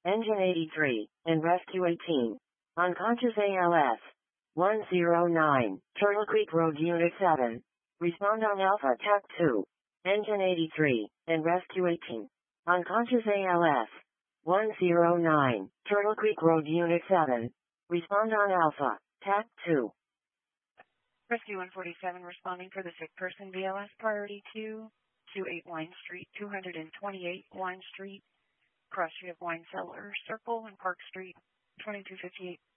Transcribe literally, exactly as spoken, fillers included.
Engine eighty-three, and Rescue eighteen. Unconscious A L S. one zero nine, Turtle Creek Road Unit seven. Respond on Alpha T A C two. Engine eighty-three, and Rescue eighteen. Unconscious A L S. one zero nine, Turtle Creek Road Unit seven. Respond on Alpha T A C two. Rescue one forty-seven responding for the sick person, B L S priority two, two eight Wine Street, two twenty-eight Wine Street, cross street of Wine Cellar Circle and Park Street, twenty-two fifty-eight.